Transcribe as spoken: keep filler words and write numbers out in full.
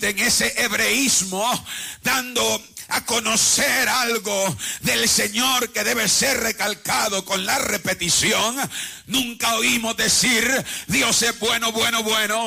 repite en ese hebreísmo, dando a conocer algo del Señor que debe ser recalcado con la repetición. Nunca oímos decir: Dios es bueno, bueno, bueno.